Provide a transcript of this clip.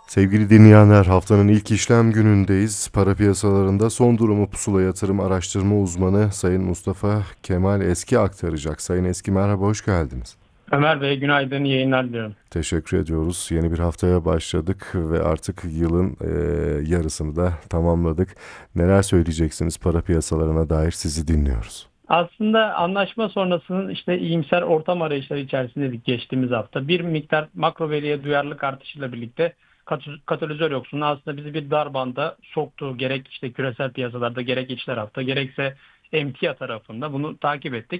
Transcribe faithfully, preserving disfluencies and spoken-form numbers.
Sevgili dinleyenler, haftanın ilk işlem günündeyiz. Para piyasalarında son durumu Pusula Yatırım Araştırma Uzmanı Sayın Mustafa Kemal Eski aktaracak. Sayın Eski, merhaba, hoş geldiniz. Ömer Bey, günaydın, iyi yayınlar diliyorum. Teşekkür ediyoruz. Yeni bir haftaya başladık ve artık yılın eee, yarısını da tamamladık. Neler söyleyeceksiniz para piyasalarına dair, sizi dinliyoruz. Aslında anlaşma sonrasının işte iyimser ortam arayışları içerisindeydik geçtiğimiz hafta. Bir miktar makro veriye duyarlılık artışıyla birlikte katı- katalizör yoksunluğu aslında bizi bir dar banda soktu. Gerek işte küresel piyasalarda, gerek iç tarafta, gerekse emtia tarafında bunu takip ettik.